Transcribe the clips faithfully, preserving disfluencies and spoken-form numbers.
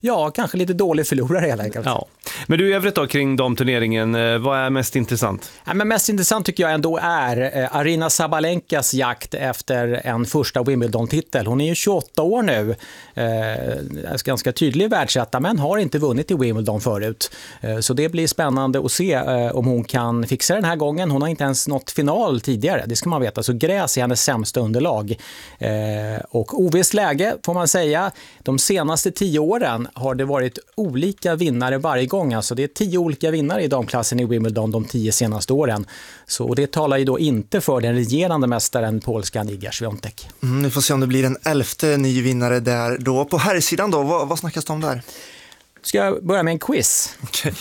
Ja, kanske lite dålig förlorare helt enkelt. Ja. Men du, i övrigt då kring damturneringen, vad är mest intressant? Ja, men mest intressant tycker jag ändå är eh, Aryna Sabalenkas jakt efter en första Wimbledon-titel. Hon är ju tjugoåtta år nu, eh, ganska tydlig världsetta, men har inte vunnit i Wimbledon förut. Eh, så det blir spännande att se eh, om hon kan fixa den här gången. Hon har inte ens nått final tidigare, det ska man veta. Så gräs är hennes sämsta underlag. Eh, och ovisst läge får man säga. De senaste tio åren har det varit olika vinnare varje gång. Alltså det är tio olika vinnare i damklassen i Wimbledon de tio senaste åren. Så, och det talar ju då inte för den regerande mästaren polska Iga Swiatek. Mm, vi får se om det blir en elfte ny vinnare där då. På herrsidan då, vad, vad snackas det om där? Ska jag börja med en quiz? Okay.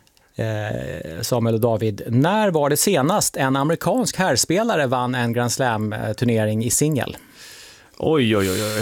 eh, Samuel och David, när var det senast en amerikansk herrspelare vann en Grand Slam-turnering i singel? Oj, oj, oj, oj.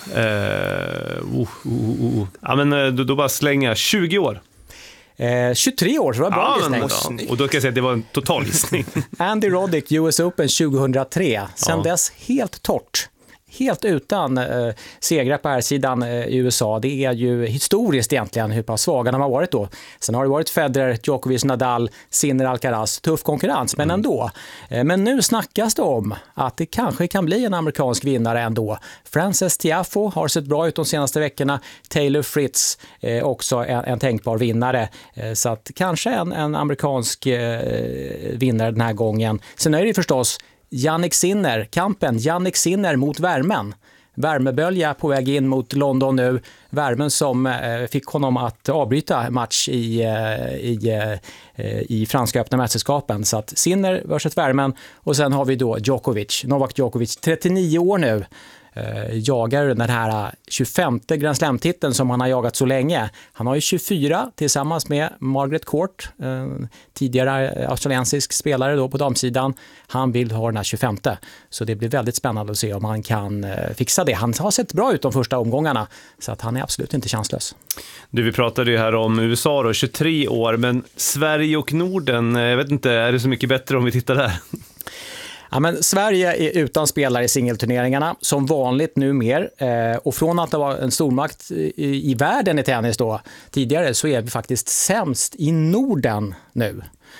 Eh, uh, uh, uh. Ja, men då, då bara slänga tjugo år. Eh, tjugotre år, så det var bra ja, gissning. Men, och då kan jag säga att det var en total gissning. Andy Roddick, U S Open tjugohundratre. Sen ja. dess helt torrt. Helt utan eh, segrar på här sidan eh, i U S A. Det är ju historiskt egentligen hur pass svaga de har varit då. Sen har det varit Federer, Djokovic, Nadal, Sinner, Alcaraz. Tuff konkurrens, men mm. ändå. Eh, men nu snackas det om att det kanske kan bli en amerikansk vinnare ändå. Frances Tiafoe har sett bra ut de senaste veckorna. Taylor Fritz eh, också en, en tänkbar vinnare. Eh, så att kanske en, en amerikansk eh, vinnare den här gången. Sen är det förstås Jannik Sinner, kampen Jannik Sinner mot värmen. Värmebölja på väg in mot London nu. Värmen som eh, fick honom att avbryta match i, eh, i, eh, i franska öppna mästerskapen. Så att Sinner versus värmen. Och sen har vi då Djokovic. Novak Djokovic, trettionio år nu. Eh, jagar den här tjugofemte Grand Slam-titeln som han har jagat så länge. Han har ju tjugofyra tillsammans med Margaret Court, eh, tidigare australiensisk spelare då på damsidan. Han vill ha den här tjugofemte. Så det blir väldigt spännande att se om han kan eh, fixa det. Han har sett bra ut de första omgångarna, så att han är absolut inte chanslös. Du, vi pratade ju här om U S A då, tjugotre år, men Sverige och Norden, jag vet inte, är det så mycket bättre om vi tittar där? Ja, men Sverige är utan spelare i singelturneringarna som vanligt numera, eh, och från att det var en stormakt i, i världen i tennis då tidigare, så är vi faktiskt sämst i Norden nu.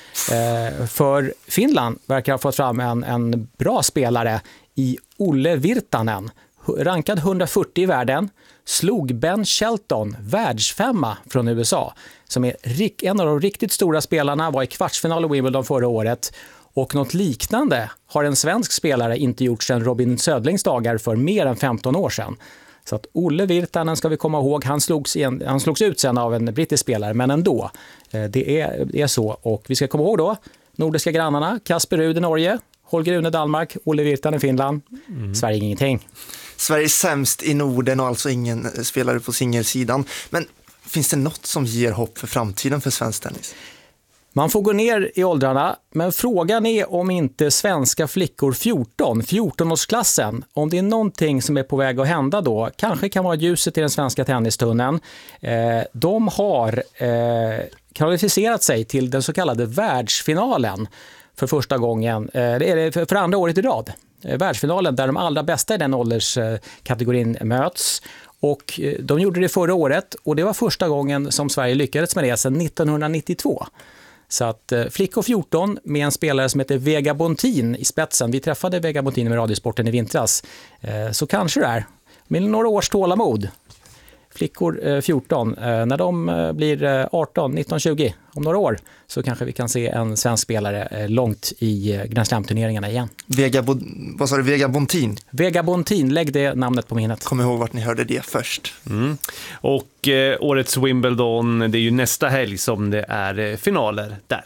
Eh, för Finland verkar ha fått fram en, en bra spelare i Olle Virtanen, rankad hundrafyrtio i världen, slog Ben Shelton, världsfemma från U S A, som är en av de riktigt stora spelarna, var i kvartsfinal i Wimbledon förra året. Och något liknande har en svensk spelare inte gjort sedan Robin Södlings dagar för mer än femton år sedan. Så att Olle Virtanen ska vi komma ihåg, han slogs, igen, han slogs ut sen av en brittisk spelare, men ändå, det är, det är så. Och vi ska komma ihåg då, nordiska grannarna, Kasper Ruud i Norge, Holger Rune Danmark, Olle Virtanen i Finland, mm. Sverige ingenting. Sverige är sämst i Norden och alltså ingen spelare på singelsidan. Men finns det något som ger hopp för framtiden för svensk tennis? Man får gå ner i åldrarna, men frågan är om inte svenska flickor fjorton, fjorton-årsklassen, om det är någonting som är på väg att hända då, kanske kan vara ljuset i den svenska tennistunneln. Eh, de har eh, kvalificerat sig till den så kallade världsfinalen för första gången, eh, eller för andra året i rad. Eh, världsfinalen där de allra bästa i den ålderskategorin möts. Och de gjorde det förra året, och det var första gången som Sverige lyckades med det sedan nittonhundranittiotvå. Så att eh, flickor fjorton med en spelare som heter Vega Bontin i spetsen. Vi träffade Vega Bontin med Radiosporten i vintras. Eh, så kanske det är med några års tålamod. Flickor eh, fjorton, eh, när de eh, blir eh, arton, nitton, tjugo om några år, så kanske vi kan se en svensk spelare eh, långt i eh, Grand Slam-turneringarna igen. Vega, Bo- vad sa du, Vega Bontin? Vega Bontin, lägg det namnet på minnet. Kom ihåg vart ni hörde det först. Mm. Och eh, årets Wimbledon, det är ju nästa helg som det är eh, finaler där.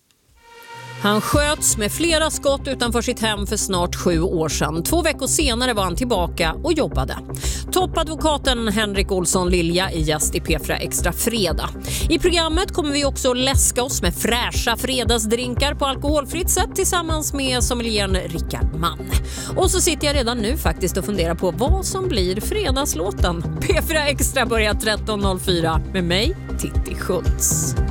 Han sköts med flera skott utanför sitt hem för snart sju år sedan. Två veckor senare var han tillbaka och jobbade. Toppadvokaten Henrik Olsson Lilja är gäst i P fyra Extra fredag. I programmet kommer vi också läska oss med fräscha fredagsdrinkar på alkoholfritt sätt tillsammans med sommelieren Rickard Mann. Och så sitter jag redan nu faktiskt och funderar på vad som blir fredagslåten. P fyra Extra börjar tretton noll fyra med mig, Titti Schultz.